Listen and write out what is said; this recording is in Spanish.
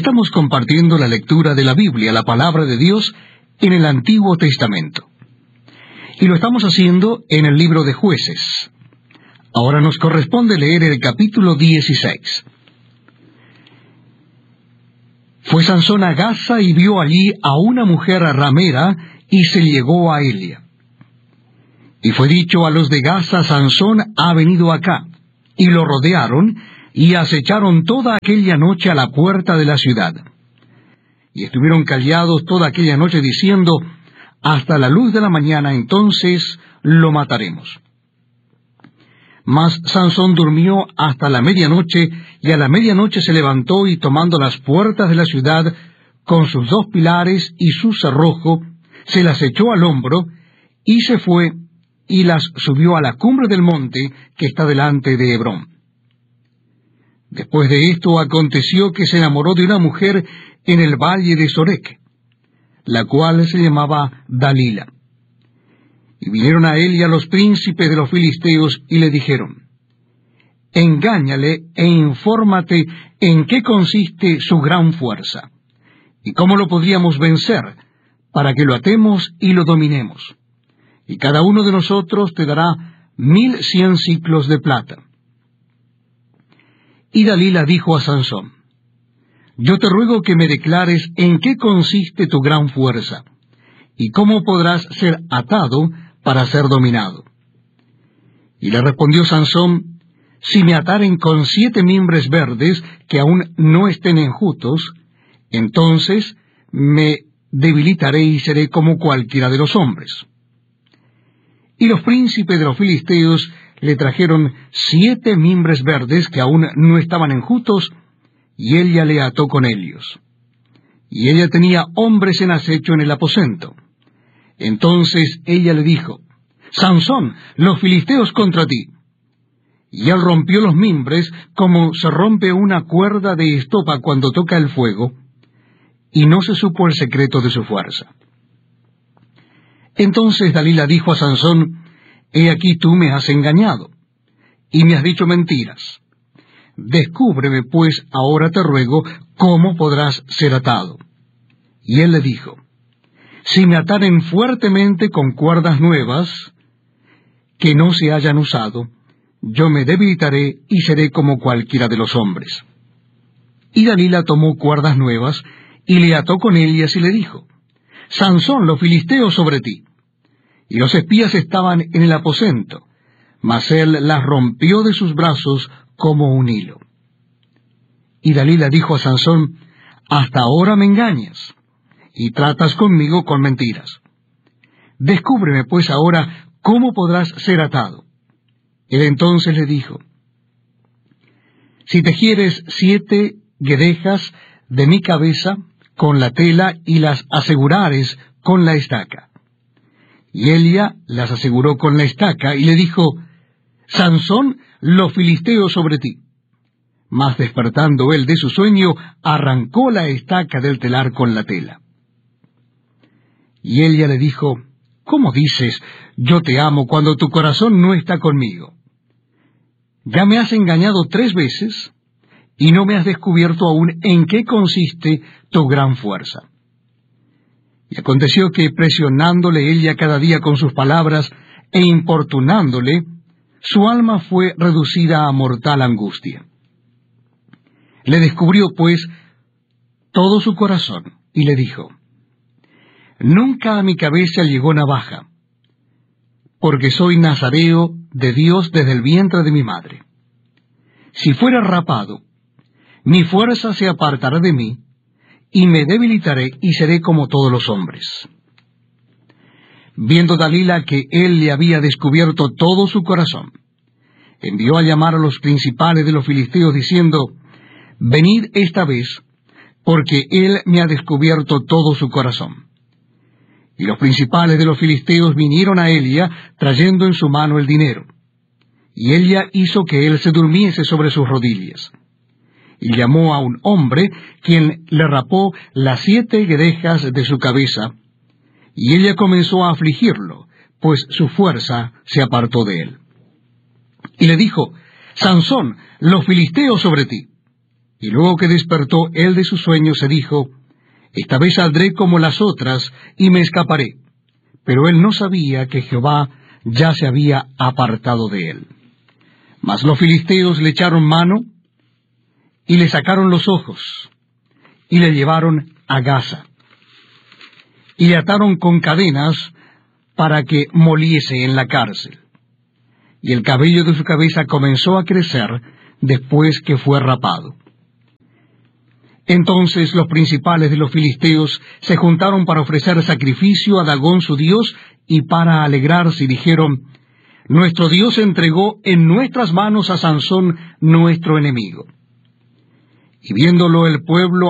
Estamos compartiendo la lectura de la Biblia, la palabra de Dios, en el Antiguo Testamento. Y lo estamos haciendo en el libro de Jueces. Ahora nos corresponde leer el capítulo 16. Fue Sansón a Gaza y vio allí a una mujer ramera y se llegó a ella. Y fue dicho a los de Gaza: Sansón ha venido acá. Y lo rodearon y acecharon toda aquella noche a la puerta de la ciudad. Y estuvieron callados toda aquella noche diciendo: hasta la luz de la mañana, entonces lo mataremos. Mas Sansón durmió hasta la medianoche, y a la medianoche se levantó y tomando las puertas de la ciudad, con sus 2 pilares y su cerrojo, se las echó al hombro, y se fue, y las subió a la cumbre del monte que está delante de Hebrón. Después de esto aconteció que se enamoró de una mujer en el valle de Sorek, la cual se llamaba Dalila. Y vinieron a él y a los príncipes de los filisteos y le dijeron: engáñale e infórmate en qué consiste su gran fuerza, y cómo lo podríamos vencer, para que lo atemos y lo dominemos. Y cada uno de nosotros te dará 1100 siclos de plata. Y Dalila dijo a Sansón: yo te ruego que me declares en qué consiste tu gran fuerza, y cómo podrás ser atado para ser dominado. Y le respondió Sansón: si me ataren con 7 mimbres verdes que aún no estén enjutos, entonces me debilitaré y seré como cualquiera de los hombres. Y los príncipes de los filisteos le trajeron 7 mimbres verdes que aún no estaban enjutos, y ella le ató con ellos. Y ella tenía hombres en acecho en el aposento. Entonces ella le dijo: Sansón, los filisteos contra ti. Y él rompió los mimbres como se rompe una cuerda de estopa cuando toca el fuego, y no se supo el secreto de su fuerza. Entonces Dalila dijo a Sansón: he aquí tú me has engañado, y me has dicho mentiras. Descúbreme, pues, ahora te ruego, cómo podrás ser atado. Y él le dijo: si me ataren fuertemente con cuerdas nuevas, que no se hayan usado, yo me debilitaré y seré como cualquiera de los hombres. Y Dalila tomó cuerdas nuevas, y le ató con ellas, y le dijo: Sansón, los filisteos sobre ti. Y los espías estaban en el aposento, mas él las rompió de sus brazos como un hilo. Y Dalila dijo a Sansón: hasta ahora me engañas, y tratas conmigo con mentiras. Descúbreme pues ahora cómo podrás ser atado. Él entonces le dijo: si tejieres 7 guedejas de mi cabeza con la tela y las asegurares con la estaca. Y ella las aseguró con la estaca, y le dijo: Sansón, los filisteos sobre ti. Mas despertando él de su sueño, arrancó la estaca del telar con la tela. Y ella le dijo: ¿cómo dices, yo te amo, cuando tu corazón no está conmigo? Ya me has engañado 3 veces, y no me has descubierto aún en qué consiste tu gran fuerza. Y aconteció que, presionándole ella cada día con sus palabras, e importunándole, su alma fue reducida a mortal angustia. Le descubrió, pues, todo su corazón, y le dijo: nunca a mi cabeza llegó navaja, porque soy nazareo de Dios desde el vientre de mi madre. Si fuera rapado, mi fuerza se apartará de mí, y me debilitaré y seré como todos los hombres. Viendo Dalila que él le había descubierto todo su corazón, envió a llamar a los principales de los filisteos diciendo: venid esta vez, porque él me ha descubierto todo su corazón. Y los principales de los filisteos vinieron a Elia, trayendo en su mano el dinero. Y ella hizo que él se durmiese sobre sus rodillas. Y llamó a un hombre, quien le rapó las 7 guedejas de su cabeza, y ella comenzó a afligirlo, pues su fuerza se apartó de él. Y le dijo: Sansón, los filisteos sobre ti. Y luego que despertó él de su sueño, se dijo, esta vez saldré como las otras, y me escaparé. Pero él no sabía que Jehová ya se había apartado de él. Mas los filisteos le echaron mano, y le sacaron los ojos, y le llevaron a Gaza, y le ataron con cadenas para que moliese en la cárcel. Y el cabello de su cabeza comenzó a crecer después que fue rapado. Entonces los principales de los filisteos se juntaron para ofrecer sacrificio a Dagón su dios, y para alegrarse, y dijeron, nuestro Dios entregó en nuestras manos a Sansón, nuestro enemigo. Y viéndolo el pueblo